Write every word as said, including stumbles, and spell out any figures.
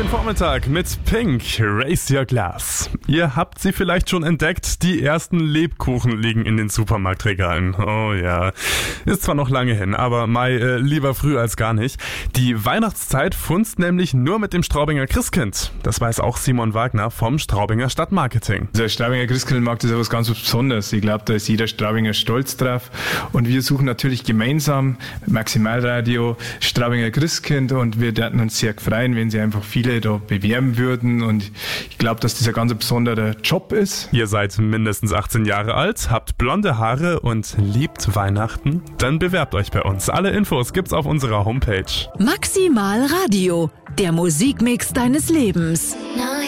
den Vormittag mit Pink, Raise Your Glass. Ihr habt sie vielleicht schon entdeckt, die ersten Lebkuchen liegen in den Supermarktregalen. Oh ja, ist zwar noch lange hin, aber Mai, äh, lieber früh als gar nicht. Die Weihnachtszeit funzt nämlich nur mit dem Straubinger Christkind. Das weiß auch Simon Wagner vom Straubinger Stadtmarketing. Der Straubinger Christkindlmarkt ist ja was ganz Besonderes. Ich glaube, da ist jeder Straubinger stolz drauf. Und wir suchen natürlich gemeinsam Maximalradio, Straubinger Christkind, und wir würden uns sehr freuen, wenn Sie einfach viele da bewerben würden, und ich glaube, dass das ein ganz besonderer Job ist. Ihr seid mindestens achtzehn Jahre alt, habt blonde Haare und liebt Weihnachten? Dann bewerbt euch bei uns. Alle Infos gibt's auf unserer Homepage. Maximal Radio, der Musikmix deines Lebens.